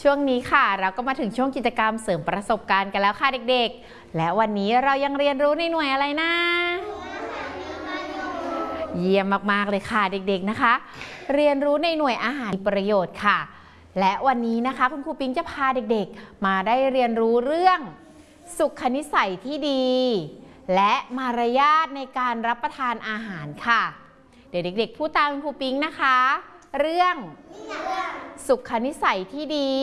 ช่วงนี้ค่ะเราก็มาถึงช่วงกิจกรรมเสริมประสบการณ์กันแล้วค่ะเด็กๆและวันนี้เรายังเรียนรู้ในหน่วยอะไรนะเยี่ยมมากๆเลยค่ะเด็กๆนะคะเรียนรู้ในหน่วยอาหารมีประโยชน์ค่ะและวันนี้นะคะคุณครูปิ๊งจะพาเด็กๆมาได้เรียนรู้เรื่องสุขนิสัยที่ดีและมารยาทในการรับประทานอาหารค่ะเดี๋ยวเด็กๆพูดตามคุณครูปิ๊งนะคะเรื่องสุขนิสัยที่ดี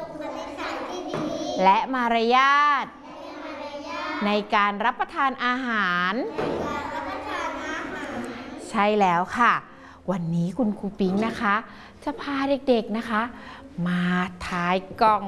และมารยาทในการรับประทานอาหารใช่แล้วค่ะวันนี้คุณครูปิ๊งนะคะจะพาเด็กๆนะคะมาทายกล่อง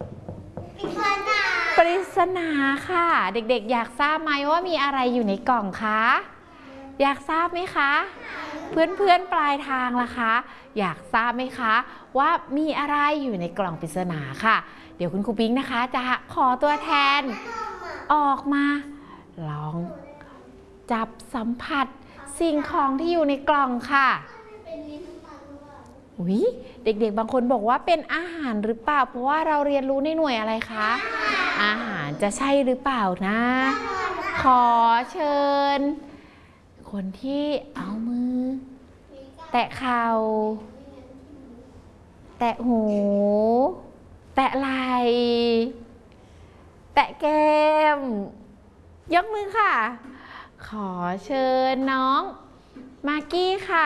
ปริศนาค่ะเด็กๆอยากทราบไหมว่ามีอะไรอยู่ในกล่องคะอยากทราบไหมคะเพื่อนๆปลายทางล่ะคะอยากทราบไหมคะว่ามีอะไรอยู่ในกล่องปริศนาค่ะเดี๋ยวคุณครูปิ๊งนะคะจะขอตัวแทนออกมาลองจับสัมผัสสิ่งของที่อยู่ในกล่องค่ะเด็กๆบางคนบอกว่าเป็นอาหารหรือเปล่าเพราะว่าเราเรียนรู้ในหน่วยอะไรคะอาหารจะใช่หรือเปล่านะขอเชิญคนที่เอามือแตะเข่าแตะหูแตะไหล่แตะแก้มยกมือค่ะขอเชิญน้องมากกี้ค่ะ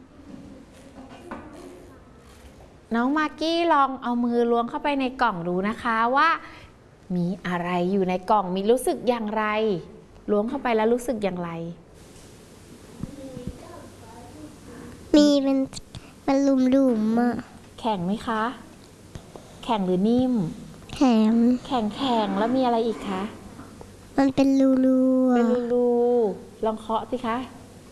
น้องมากกี้ลองเอามือล้วงเข้าไปในกล่องดูนะคะว่ามีอะไรอยู่ในกล่องมีรู้สึกอย่างไรล้วงเข้าไปแล้วรู้สึกอย่างไรมีมันลุ่มๆอะแข็งไหมคะแข็งหรือนิ่มแข็งแล้วมีอะไรอีกคะมันเป็นรูเป็นรูลองเคาะสิคะ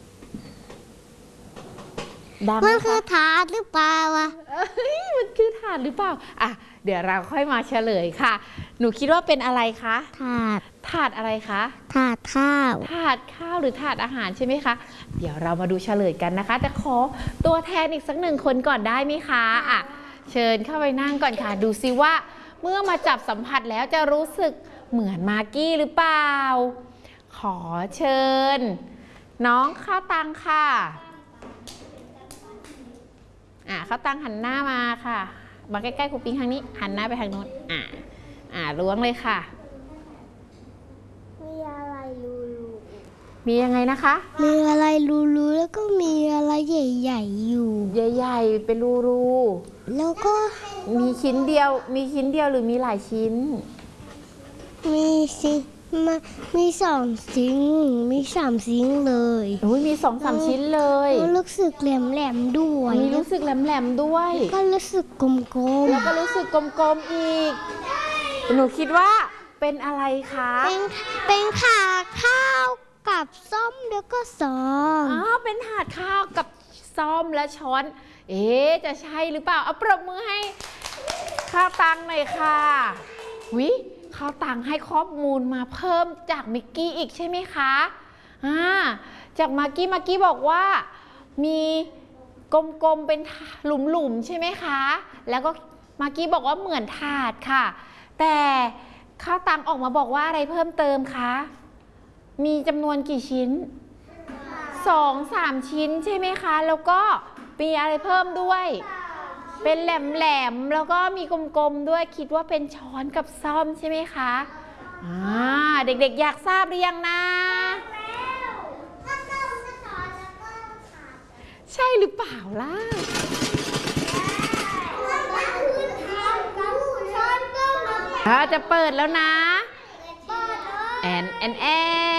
ดังไหมคะมันคือถาดหรือเปล่าวะมันคือถาดหรือเปล่าอ่ะเดี๋ยวเราค่อยมาเฉลยค่ะหนูคิดว่าเป็นอะไรคะถาดอะไรคะถาดข้าวหรือถาดอาหารใช่ไหมคะเดี๋ยวเรามาดูเฉลยกันนะคะแต่ขอตัวแทนอีกสักหนึ่งคนก่อนได้ไหมคะอ่ะเชิญเข้าไปนั่งก่อนค่ะดูซิว่าเมื่อมาจับสัมผัสแล้วจะรู้สึกเหมือนมากกี้หรือเปล่าขอเชิญน้องข้าวตังค่ะข้าวตังหันหน้ามาค่ะมาใกล้ๆครูปิ๊งทางนี้หันหน้าไปทางโน้นล้วงเลยค่ะมีอะไรมียังไงนะคะมีอะไรรูแล้วก็มีอะไรใหญ่ๆอยู่ใหญ่ๆเป็นรูแล้วก็มีชิ้นเดียวหรือมีหลายชิ้นมี2 ชิ้นมี3 ชิ้นเลยมี2-3 ชิ้นเลยรู้สึกแหลมด้วยมีรู้สึกแหลมด้วยก็รู้สึกกลมแล้วก็รู้สึกกลมๆอีกหนูคิดว่าเป็นอะไรคะเป็นถาดข้าวกับส้อมแล้วก็ช้อนเป็นถาดข้าวกับส้อมและช้อนจะใช่หรือเปล่าเอาปรบมือให้ข้าวตังหน่อยค่ะข้าวตังให้ข้อมูลมาเพิ่มจากมิกกี้อีกใช่ไหมคะจากมากกี้บอกว่ามีกลมๆเป็นหลุมๆใช่ไหมคะแล้วก็มากกี้บอกว่าเหมือนถาดค่ะแต่ข้าวตังออกมาบอกว่าอะไรเพิ่มเติมคะมีจำนวนกี่ชิ้น2-3 ชิ้นใช่ไหมคะแล้วก็มีอะไรเพิ่มด้วยเป็นแหลมแล้วก็มีกลมๆด้วยคิดว่าเป็นช้อนกับซ่อมใช่ไหมคะเด็กๆอยากทราบหรือยังนะใช่หรือเปล่าล่ะจะเปิดแล้วนะแอน